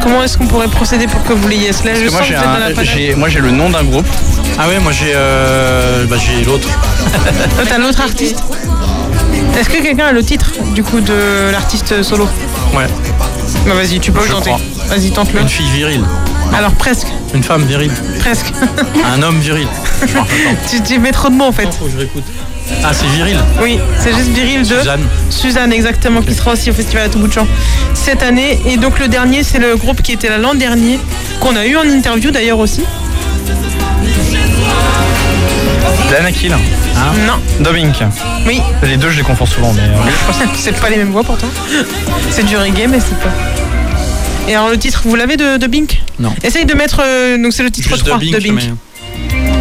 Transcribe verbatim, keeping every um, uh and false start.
Comment est-ce qu'on pourrait procéder pour que vous l'ayez? Là, je moi, sens j'ai que vous êtes un, dans la panade. j'ai, moi j'ai le nom d'un groupe. Ah ouais, moi j'ai, euh, bah, j'ai l'autre. Toi, t'as l'autre artiste. Est-ce que quelqu'un a le titre du coup de l'artiste solo? Ouais. Bah vas-y, tu peux le Je tenter. crois. Vas-y, tente-le. Une fille virile. Alors presque, Une femme virile. presque. Un homme viril. tu, tu mets trop de mots en fait. Faut que je réécoute. Ah, c'est viril. Oui, c'est juste Viril de Suzanne. Suzanne, exactement, qui sera aussi au festival à tout bout de champ cette année. Et donc le dernier, c'est le groupe qui était là l'an dernier, qu'on a eu en interview d'ailleurs aussi. Danakil. Hein Non. Dubbing. Oui. Les deux, je les confonds souvent, mais. Euh... C'est pas les mêmes voix pourtant. C'est du reggae, mais c'est pas. Et alors le titre, vous l'avez de, de Bink? Non. Essaye de mettre. Euh, donc c'est le titre Juste trois de Bink, de Bink. mais-